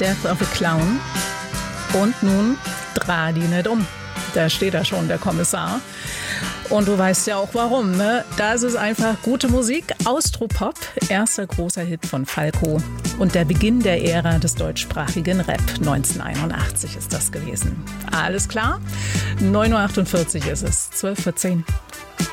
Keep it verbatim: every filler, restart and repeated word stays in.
Death of a Clown. Und nun dreh die nicht um. Da steht da schon, der Kommissar. Und du weißt ja auch warum, ne? Das ist einfach gute Musik, Austropop, erster großer Hit von Falco und der Beginn der Ära des deutschsprachigen Rap. neunzehnhunderteinundachtzig ist das gewesen. Alles klar? neun Uhr achtundvierzig ist es, zwölf Uhr zehn.